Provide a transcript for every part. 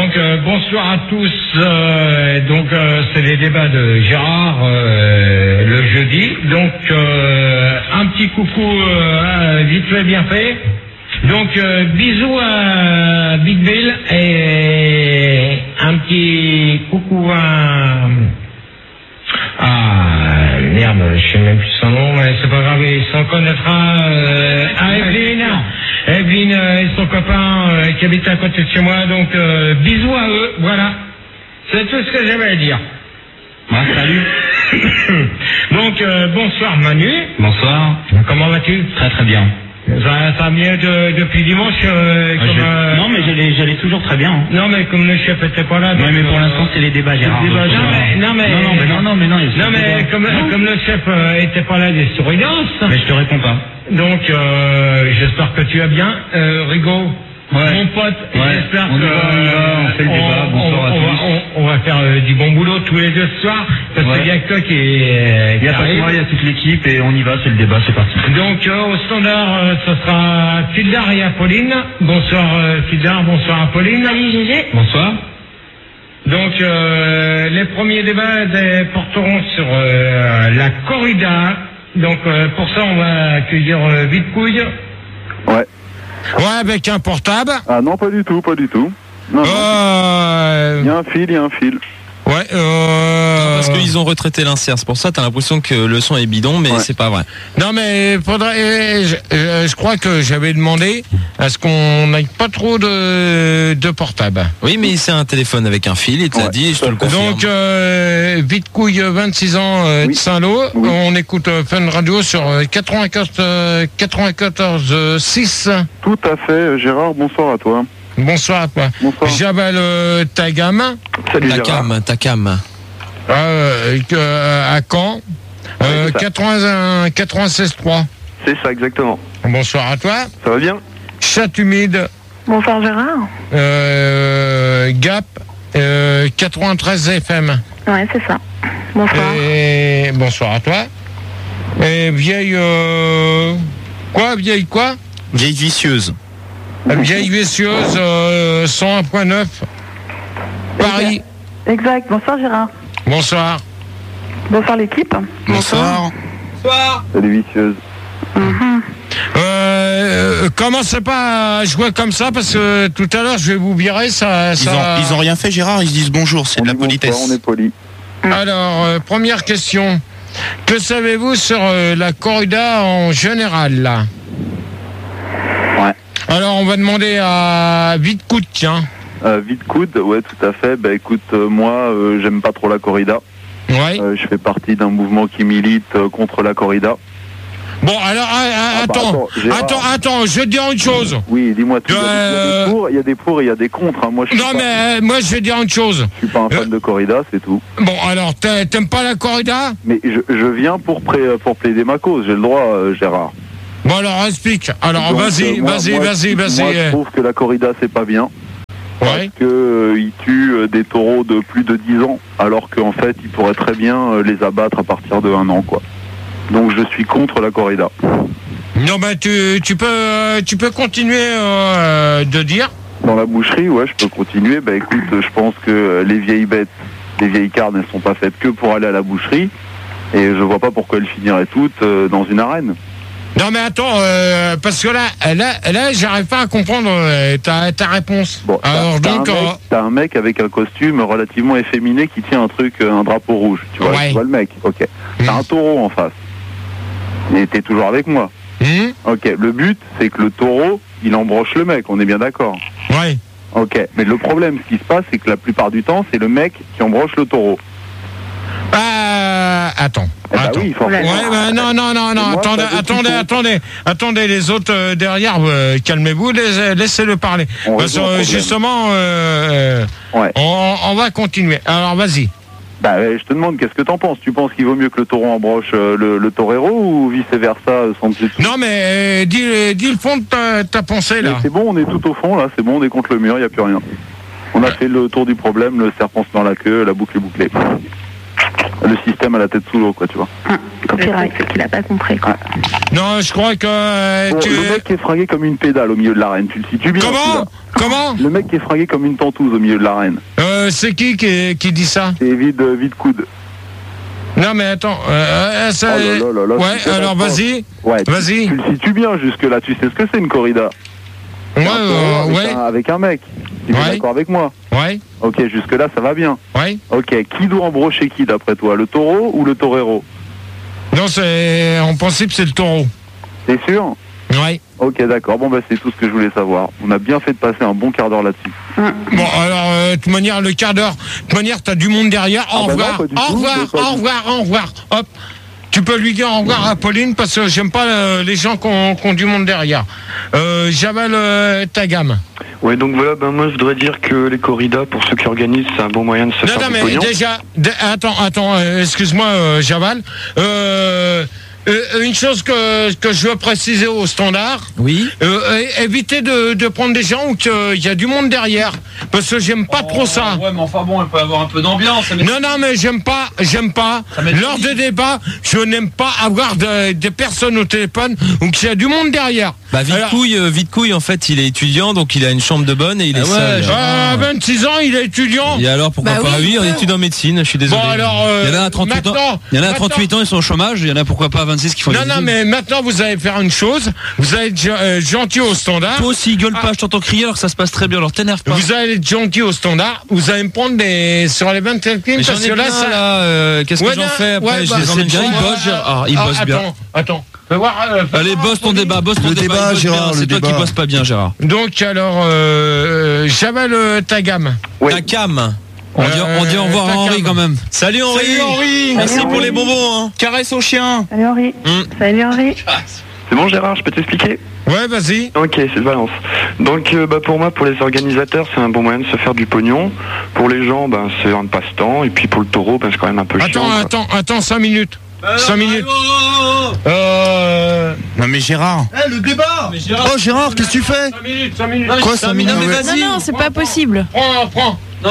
Donc bonsoir à tous. C'est les débats de Gérard le jeudi. Donc un petit coucou vite fait bien fait. Donc bisous à Big Bill et un petit coucou à merde, je sais même plus son nom, mais c'est pas grave, il s'en connaîtra à Evelyne et son copain qui habite à côté de chez moi, donc bisous à eux, voilà. C'est tout ce que j'avais à dire. Salut. Donc bonsoir Manu. Bonsoir. Comment vas-tu? Très très bien. Ça va mieux depuis dimanche Non mais j'allais toujours très bien. Non mais comme le chef était pas là. Ouais mais pour l'instant c'est les débats Gérard. Non mais comme le chef était pas là des souridances. Mais je te réponds pas. Donc j'espère que tu vas bien, Rigaud. Ouais. Mon pote, ouais. J'espère on que fait le débat. Bonsoir à tous. On va faire du bon boulot tous les deux ce soir, parce qu'il y a que toi qui il y a pas que moi, il y a toute l'équipe et on y va, c'est le débat, c'est parti. Donc au standard, ce sera Fildar et Apolline. Bonsoir Fildar, bonsoir Apolline. Salut Gégé. Bonsoir. Donc les premiers débats porteront sur la corrida. Donc pour ça on va accueillir Vite Couille. Ouais. Ouais, avec un portable. Ah non, pas du tout. Non. Il y a un fil. Ouais, parce qu'ils ont retraité l'insert, c'est pour ça t'as l'impression que le son est bidon, mais c'est pas vrai. Non mais faudrait, je crois que j'avais demandé à ce qu'on n'aille pas trop de portable. Oui, mais c'est un téléphone avec un fil, il te l'a dit, je te le confirme. Donc Vite Couille, 26 ans, de Saint-Lô, on écoute Fun Radio sur 94.6. Tout à fait, Gérard, bonsoir à toi. Bonsoir à toi. Bonsoir. J'appelle ta gamme. Salut ta cam. À Caen. 96.3. C'est ça, exactement. Bonsoir à toi. Ça va bien? Chat humide. Bonsoir Gérard. Gap. 93 FM. Ouais, c'est ça. Bonsoir. Et bonsoir à toi. Et vieille quoi? Vieille vicieuse. Vieille vicieuse 101.9 Paris. Exact. Bonsoir Gérard. Bonsoir. Bonsoir l'équipe. Bonsoir. Salut vicieuse. Commencez pas à jouer comme ça parce que tout à l'heure je vais vous virer ça. Ils ont rien fait Gérard, ils se disent bonjour, c'est de la politesse. On est poli. Alors première question. Que savez-vous sur la corrida en général là? Ouais. Alors on va demander à Vite Coude, tiens. Vite coude, ouais, tout à fait. Bah écoute, moi, j'aime pas trop la corrida. Ouais. Je fais partie d'un mouvement qui milite contre la corrida. Bon, alors, attends, je vais te dire une chose. Oui, dis-moi tout. Il y a des pour et il y a des contre. Hein. Moi, moi, je vais dire une chose. Je suis pas un fan de corrida, c'est tout. Bon, alors, t'aimes pas la corrida? Mais je viens pour plaider ma cause, j'ai le droit, Gérard. Bon, alors, explique. Alors, donc, vas-y. Moi, je trouve que la corrida, c'est pas bien. Parce qu'ils tuent des taureaux de plus de 10 ans, alors qu'en fait, ils pourraient très bien les abattre à partir de 1 an, quoi. Donc je suis contre la corrida. Non, bah tu peux continuer de dire. Dans la boucherie, ouais, je peux continuer. Bah écoute, je pense que les vieilles bêtes, les vieilles carnes, elles sont pas faites que pour aller à la boucherie. Et je vois pas pourquoi elles finiraient toutes dans une arène. Non mais attends, parce que là, j'arrive pas à comprendre ta réponse. Bon, alors t'as un mec avec un costume relativement efféminé qui tient un drapeau rouge. Tu vois, tu vois le mec. Ok. T'as un taureau en face. Et t'es toujours avec moi. Ok. Le but, c'est que le taureau, il embroche le mec. On est bien d'accord. Ouais. Ok. Mais le problème, ce qui se passe, c'est que la plupart du temps, c'est le mec qui embroche le taureau. Attends. Oui, forcément. Ouais, bah, non, attendez, les autres derrière, calmez-vous, laissez-le parler. Parce que justement, on va continuer. Alors, vas-y. Bah, je te demande, qu'est-ce que t'en penses? Tu penses qu'il vaut mieux que le taureau embroche le torero ou vice-versa sans dessus? Non, mais dis le fond de ta pensée, là. Mais c'est bon, on est tout au fond, là, c'est bon, on est contre le mur, il n'y a plus rien. On a fait le tour du problème, le serpent se dans la queue, la boucle est bouclée. Le système à la tête sous l'eau, quoi, tu vois. Copyright, c'est qu'il a pas compris, quoi. Non, je crois que... Bon, le mec qui est fringué comme une pédale au milieu de l'arène, tu le situes bien. Comment Le mec qui est fringué comme une tentouse au milieu de l'arène. C'est qui dit ça? C'est vide coude. Non mais attends, ça... ouais, alors vas-y. Ouais, vas-y. Tu le situes bien jusque-là, tu sais ce que c'est une corrida? Ouais, avec un mec. Tu es d'accord avec moi? Ouais. Ok, jusque-là, ça va bien. Ouais. Ok, qui doit embrocher qui d'après toi? Le taureau ou le torero? Non, en principe, c'est le taureau. T'es sûr? Ouais. Ok, d'accord. Bon, bah, c'est tout ce que je voulais savoir. On a bien fait de passer un bon quart d'heure là-dessus. Bon, alors, de toute manière, le quart d'heure, de toute manière, t'as du monde derrière. Au revoir, au revoir. Hop. Tu peux lui dire au revoir à Pauline parce que j'aime pas les gens qui ont du monde derrière. J'avale ta gamme. Ouais, donc voilà, moi je voudrais dire que les corridas, pour ceux qui organisent, c'est un bon moyen de se faire du pognon. Déjà, attends, excuse-moi, Javal. Une chose que je veux préciser au standard. Oui. Évitez de prendre des gens où il y a du monde derrière. Parce que j'aime pas trop ça. Ouais, mais enfin bon, il peut y avoir un peu d'ambiance. Non, mais j'aime pas. Lors de débat, je n'aime pas avoir des personnes au téléphone où il y a du monde derrière. Bah, vite couille, en fait, il est étudiant, donc il a une chambre de bonne et il est seul. À 26 ans, il est étudiant. Et alors, pourquoi pas? Oui, en études en médecine, je suis désolé. Bon, alors, il y en a à 38 ans. Il y en a à 38 ans, ils sont au chômage. Il y en a pourquoi pas à 26 qui font des études. Non, mais maintenant, vous allez faire une chose. Vous allez être gentil au standard. Toi aussi, gueule pas, je t'entends crier alors que ça se passe très bien, alors t'énerve pas. Vous allez être gentil au standard. Vous allez me prendre sur les 25 films. Parce que là, qu'est-ce que j'en fais après? Je les emmène bien. Il bosse bien. Attends. Allez, bosse ton débat, Gérard. C'est toi qui bosse pas bien, Gérard. Donc, alors, j'avale ta gamme. Ta cam. On dit au revoir à Henri quand même. Salut Henri. Merci pour les bonbons. Caresse au chien. Salut Henri. Salut Henri. C'est bon Gérard, je peux t'expliquer? Ouais, vas-y. Ok, c'est de Valence. Donc pour moi, pour les organisateurs, c'est un bon moyen de se faire du pognon. Pour les gens, c'est un passe-temps. Et puis pour le taureau, c'est quand même un peu chiant. Attends, 5 minutes. 5 minutes. Non mais Gérard. Le débat. Oh Gérard, qu'est-ce que tu fais? 5 minutes. Quoi 5 minutes? Non, c'est pas possible. Prends. Non.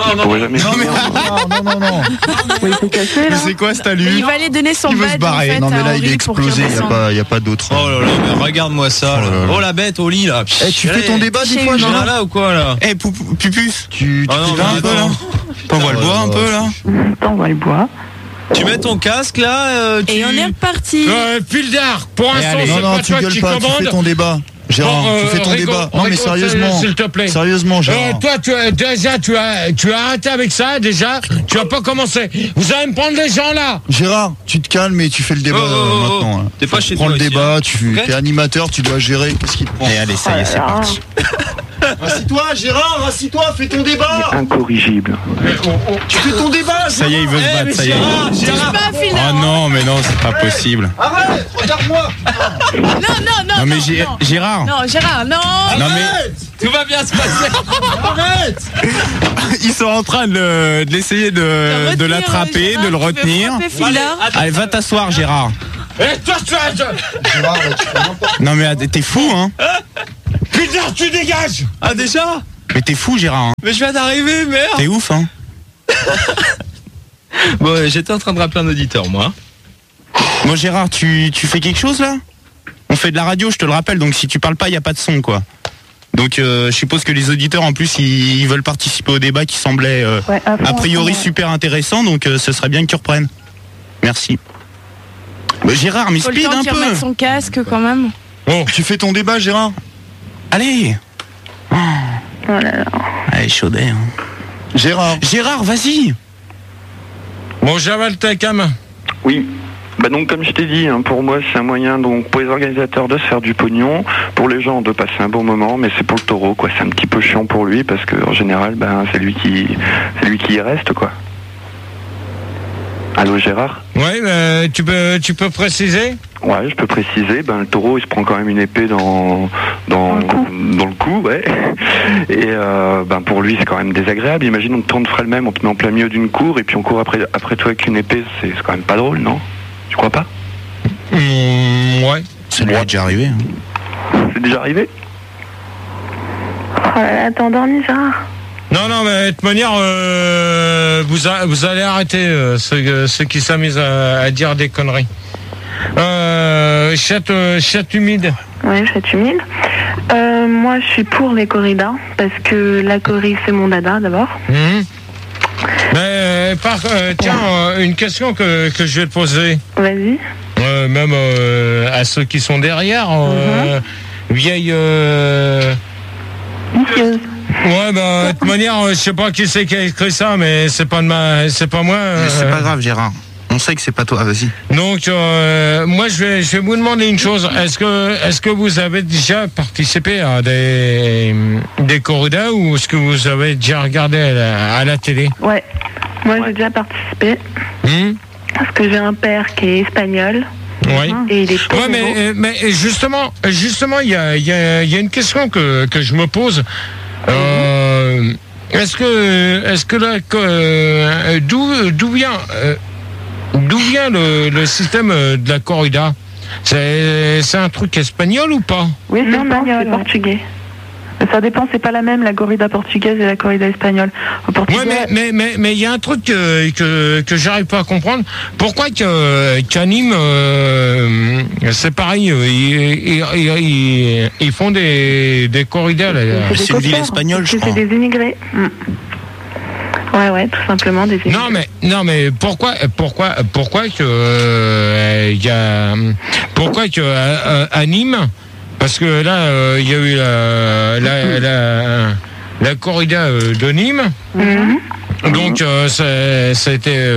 Oui, c'est cassé, là. Mais c'est quoi cette allure? Il va aller donner son badge. Il veut se barrer. En fait, non mais là à il est Henri explosé, il y a pas d'autre. Oh là là, mais regarde-moi ça. Oh la bête au lit là. Tu fais ton débat des fois, Gérard là ou quoi là? Pupus, tu fais un peu là? T'envoies le bois un peu là? T'envoies le bois. Tu mets ton casque là, Et on est reparti. Pildar, pour l'instant, c'est non, pas tu toi gueules qui pas, tu fais ton débat. Gérard, tu fais ton débat. Non mais sérieusement. S'il te plaît. Sérieusement, Gérard. Toi, tu as arrêté avec ça déjà. Tu vas pas commencer. Vous allez me prendre les gens là. Gérard, tu te calmes et tu fais le débat maintenant. T'es pas chez toi. Prends le débat, tu es animateur, tu dois gérer. Qu'est-ce qu'il te prend? Allez, ça y est, c'est parti. Assis-toi, Gérard, assis-toi, fais ton débat. Incorrigible. Tu fais ton débat. Ça y est, il veut se battre, ça y est. Gérard. Oh non, mais non, c'est pas possible. Arrête, regarde-moi. Non, Gérard. Non, Gérard, non. Non mais tout va bien se passer. Arrête. Ils sont en train de l'essayer de l'attraper, Gérard, de le retenir. Allez, va t'asseoir, Gérard. Et toi, Non mais t'es fou, hein? Pildar, tu dégages. Ah déjà? Mais t'es fou, Gérard. Hein. Mais je viens d'arriver, merde. T'es ouf, hein? Bon, j'étais en train de rappeler un auditeur, moi. Bon, Gérard, tu fais quelque chose là? On fait de la radio, je te le rappelle, donc si tu parles pas, il y a pas de son, quoi. Donc je suppose que les auditeurs en plus ils veulent participer au débat qui semblait a priori super intéressant, donc ce serait bien que tu reprennes. Merci. Bah, Gérard, mais speed un peu. Remettre son casque quand même. Bon, tu fais ton débat, Gérard. Allez. Oh là là. Allez, chaudé. Hein. Gérard, vas-y. Bon, j'avale ta cam. Oui. Donc comme je t'ai dit, pour moi c'est un moyen donc pour les organisateurs de se faire du pognon, pour les gens de passer un bon moment, mais c'est pour le taureau quoi, c'est un petit peu chiant pour lui parce que en général c'est lui qui y reste quoi. Allô Gérard? Ouais, tu peux préciser? Ouais, je peux préciser, le taureau il se prend quand même une épée dans le cou, ouais. Et pour lui c'est quand même désagréable. Imagine on te ferait le même, on te met en plein milieu d'une cour et puis on court après toi avec une épée, c'est quand même pas drôle, non? Tu crois pas? Ouais. Ça lui est déjà arrivé. Hein. C'est déjà arrivé? Oh là là, t'es endormi, Gérard? Non, mais de toute manière, vous allez arrêter ceux qui s'amusent à dire des conneries. Chatte humide. Ouais, chatte humide. Moi, je suis pour les corridas, parce que la corrida, c'est mon dada, d'abord. Mais, tiens, une question que je vais te poser. Vas-y. Même à ceux qui sont derrière, vieille... Vicieuse. Ouais, bah, de toute manière, je sais pas qui c'est qui a écrit ça, mais c'est pas moi. Mais c'est pas grave, Gérard. On sait que c'est pas toi, vas-y. Donc, moi, je vais vous demander une chose. Est-ce que vous avez déjà participé à des corridas ou est-ce que vous avez déjà regardé à la télé? Ouais. Moi, j'ai déjà participé. Parce que j'ai un père qui est espagnol. Oui. Et il est ouais, mais justement, il y a une question que je me pose. Est-ce que là, d'où vient le système de la corrida? C'est un truc espagnol ou pas? Oui, c'est espagnol, c'est portugais. Ça dépend, c'est pas la même, la corrida portugaise et la corrida espagnole. Au Portugal... Ouais, mais il y a un truc que j'arrive pas à comprendre. Pourquoi qu'à Nîmes, c'est pareil, ils font des corridas là. C'est une ville espagnole, je crois. C'est des immigrés. Ouais, tout simplement des immigrés. Non mais pourquoi que à Nîmes? Parce que là, il y a eu la corrida de Nîmes. Donc, ça a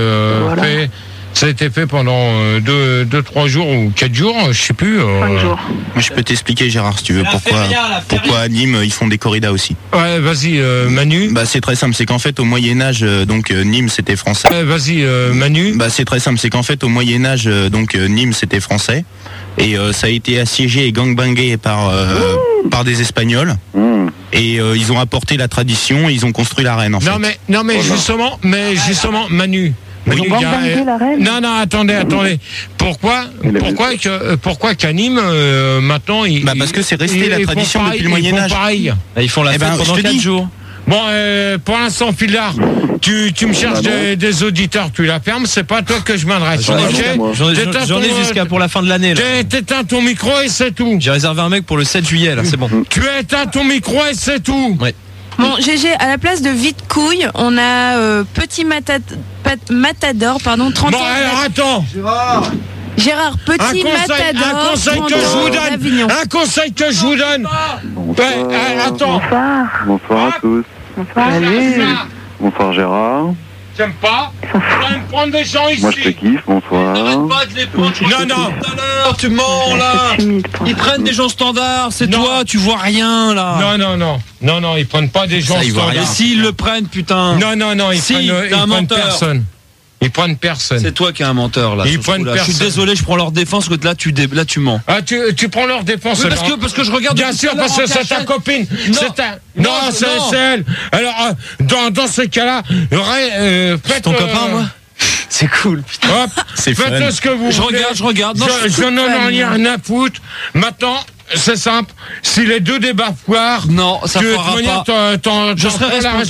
été fait pendant 2-3 jours ou 4 jours, je sais plus. 5 jours. Moi, je peux t'expliquer, Gérard, si tu veux, pourquoi à Nîmes, ils font des corridas aussi. Ouais, vas-y, Manu. Bah, c'est très simple, c'est qu'en fait, au Moyen-Âge, Nîmes, c'était français. Ouais, vas-y, Manu. Bah, c'est très simple, c'est qu'en fait, au Moyen-Âge, Nîmes, c'était français. Et ça a été assiégé et gangbangué par des Espagnols. Et ils ont apporté la tradition, ils ont construit l'arène, en fait. Non, mais justement, Manu. Non, attendez. Pourquoi qu'à Nîmes, maintenant, parce que c'est resté la tradition depuis le Moyen-Âge. Ils font la fête pendant 4 jours. Bon, pour l'instant, Filard, tu me cherches des auditeurs, tu la fermes, c'est pas à toi que je m'adresse. J'en ai jusqu'à pour la fin de l'année. T'éteins ton micro et c'est tout. J'ai réservé un mec pour le 7 juillet, là, c'est bon. Tu éteins ton micro et c'est tout. Ouais. Bon, GG, à la place de vite couille, on a petit matador, 30 ans. Bon, alors attends. Gérard, petit matador. Un conseil que je vous donne. Attends. Bonsoir à tous. Salut. Bonsoir Gérard. J'aime pas. Tu vas me prendre des gens ici. Moi je te kiffe, bonsoir. Pas de les prendre. Non. Tu mens là. Ils prennent des gens standards, c'est toi, tu vois rien là. Non, ils prennent pas des gens standards. Et s'ils le prennent, putain. Non, ils prennent personne. Ils prennent personne. C'est toi qui es un menteur là. Ils prennent personne. Je suis désolé, je prends leur défense parce que là tu mens. Ah, tu prends leur défense. Oui, parce que je regarde. Bien sûr, parce que c'est ta copine. Non, c'est elle. Alors, dans ce cas-là, faites ton copain, moi. C'est cool, putain. Hop, faites ce que vous voulez. Je regarde. Non, je n'en ai rien à foutre. Maintenant, c'est simple. Si les deux débats foirent, non, ça foirera pas. Je serai responsable.